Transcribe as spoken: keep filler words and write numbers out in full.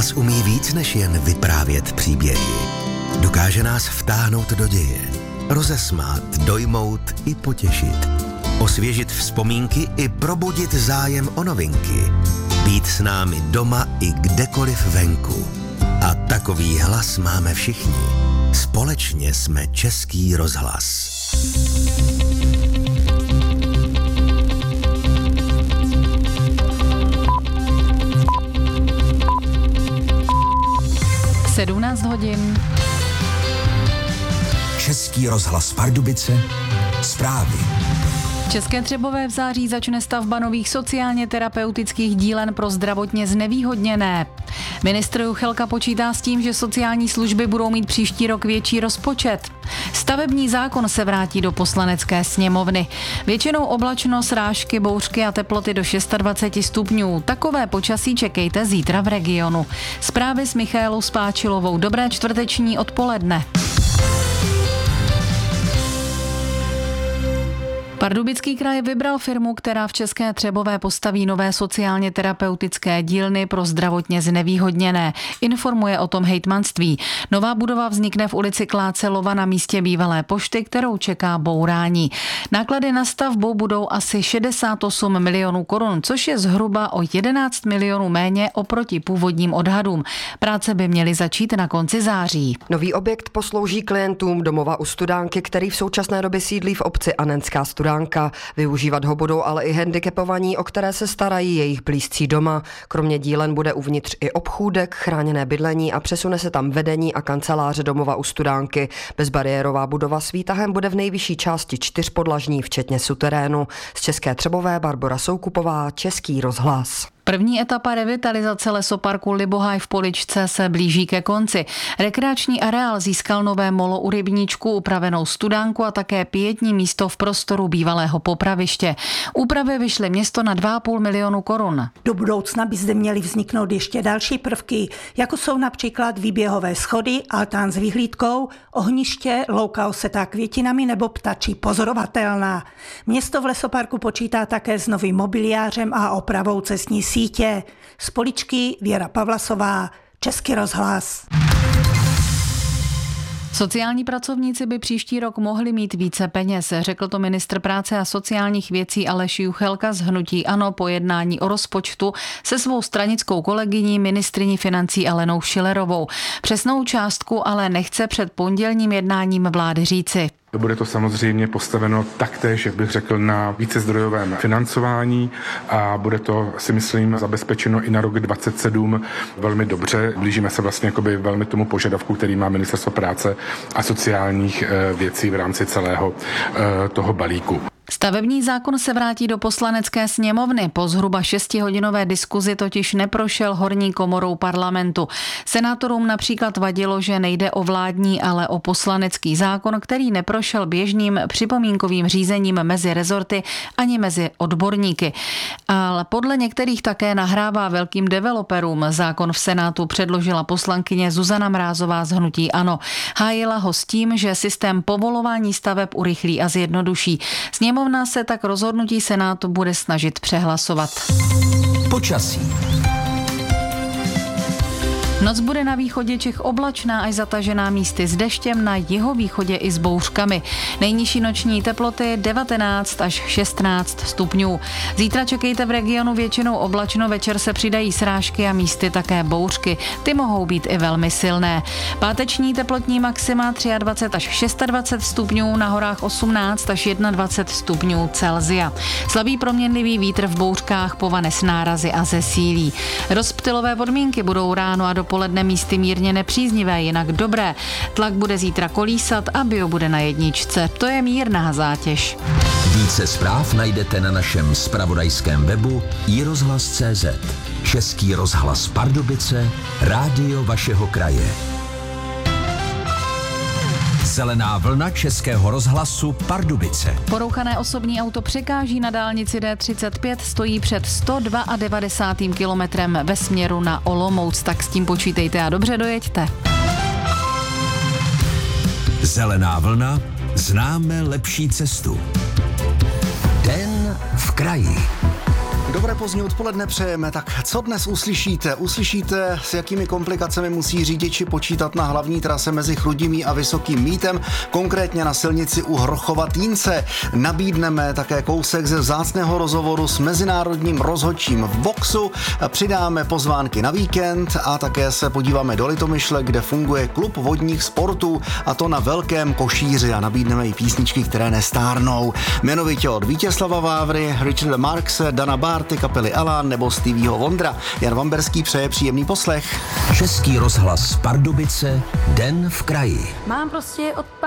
Rozhlas umí víc než jen vyprávět příběhy. Dokáže nás vtáhnout do děje, rozesmát, dojmout i potěšit, osvěžit vzpomínky i probudit zájem o novinky, být s námi doma i kdekoliv venku. A takový hlas máme všichni. Společně jsme Český rozhlas. sedmnáct hodin. Český rozhlas Pardubice. Zprávy. České Třebové v září začne stavba nových sociálně terapeutických dílen pro zdravotně znevýhodněné. Ministr Juchelka počítá s tím, že sociální služby budou mít příští rok větší rozpočet. Stavební zákon se vrátí do Poslanecké sněmovny. Většinou oblačno, srážky, bouřky a teploty do dvacet šest stupňů. Takové počasí čekejte zítra v regionu. Zprávy s Michaelou Spáčilovou. Dobré čtvrteční odpoledne. Pardubický kraj vybral firmu, která v České Třebové postaví nové sociálně terapeutické dílny pro zdravotně znevýhodněné. Informuje o tom hejtmanství. Nová budova vznikne v ulici Klácelova na místě bývalé pošty, kterou čeká bourání. Náklady na stavbu budou asi šedesát osm milionů korun, což je zhruba o jedenáct milionů méně oproti původním odhadům. Práce by měly začít na konci září. Nový objekt poslouží klientům domova u Studánky, který v současné době sídlí v obci Anenská Studánka. Využívat ho budou ale i handicapovaní, o které se starají jejich blízcí doma. Kromě dílen bude uvnitř i obchůdek, chráněné bydlení a přesune se tam vedení a kanceláře domova u Studánky. Bezbariérová budova s výtahem bude v nejvyšší části čtyřpodlažní, včetně suterénu. Z České Třebové Barbora Soukupová, Český rozhlas. První etapa revitalizace lesoparku Libohaj v Poličce se blíží ke konci. Rekreační areál získal nové molo u rybníčku, upravenou studánku a také pietní místo v prostoru bývalého popraviště. Úpravy vyšly město na dva a půl milionu korun. Do budoucna by zde měly vzniknout ještě další prvky, jako jsou například výběhové schody, altán s vyhlídkou, ohniště, louka osetá květinami nebo ptačí pozorovatelná. Město v lesoparku počítá také s novým mobiliářem a opravou cestní sítě. Z Poličky Věra Pavlasová, Český rozhlas. Sociální pracovníci by příští rok mohli mít více peněz, řekl to ministr práce a sociálních věcí Aleš Juchelka z hnutí ANO po jednání o rozpočtu se svou stranickou kolegyní ministryní financí Alenou Schillerovou. Přesnou částku ale nechce před pondělním jednáním vlády říci. Bude to samozřejmě postaveno taktéž, jak bych řekl, na vícezdrojovém financování a bude to, si myslím, zabezpečeno i na rok dvacet sedm velmi dobře. Blížíme se vlastně jakoby velmi tomu požadavku, který má Ministerstvo práce a sociálních věcí v rámci celého toho balíku. Stavební zákon se vrátí do Poslanecké sněmovny. Po zhruba šestihodinové diskuzi totiž neprošel horní komorou parlamentu. Senátorům například vadilo, že nejde o vládní, ale o poslanecký zákon, který neprošel běžným připomínkovým řízením mezi rezorty ani mezi odborníky. Ale podle některých také nahrává velkým developerům. Zákon v Senátu předložila poslankyně Zuzana Mrázová z hnutí ANO. Hájila ho s tím, že systém povolování staveb urychlí a zjednoduší. Sněmovna se tak rozhodnutí Senátu bude snažit přehlasovat. Počasí. Noc bude na východě Čech oblačná až zatažená místy s deštěm, na jihovýchodě i s bouřkami. Nejnižší noční teploty devatenáct až šestnáct stupňů. Zítra čekejte v regionu většinou oblačno, večer se přidají srážky a místy také bouřky. Ty mohou být i velmi silné. Páteční teplotní maxima dvacet tři až dvacet šest stupňů, na horách osmnáct až dvacet jedna stupňů Celsia. Slabý proměnlivý vítr v bouřkách povane s nárazy a zesílí. Rozptylové podmínky budou ráno a dopoledne místy mírně nepříznivé, jinak dobré. Tlak bude zítra kolísat a bio bude na jedničce. To je mírná zátěž. Více zpráv najdete na našem zpravodajském webu i rozhlas tečka cé zet. Český rozhlas Pardubice, rádio vašeho kraje. Zelená vlna Českého rozhlasu Pardubice. Porouchané osobní auto překáží na dálnici D třicet pět, stojí před sto devadesátým druhým kilometrem ve směru na Olomouc, tak s tím počítejte a dobře dojeďte. Zelená vlna, známe lepší cestu. Den v kraji. Dobré pozdní odpoledne přejeme. Tak co dnes uslyšíte? Uslyšíte, s jakými komplikacemi musí řidiči počítat na hlavní trase mezi Chrudimí a Vysokým Mýtem, konkrétně na silnici u Hrochova-Týnce. Nabídneme také kousek ze vzácného rozhovoru s mezinárodním rozhodčím v boxu. Přidáme pozvánky na víkend a také se podíváme do Litomyšle, kde funguje klub vodních sportů, a to na Velkém Košíři, a nabídneme i písničky, které nestárnou. Jmenovitě od Vítězslava Vávry, Richarda Markse, Dana Barty, kapely Alan nebo Stevieho Wondera. Jan Vamberský přeje příjemný poslech. Český rozhlas Pardubice, Den v kraji. Mám prostě od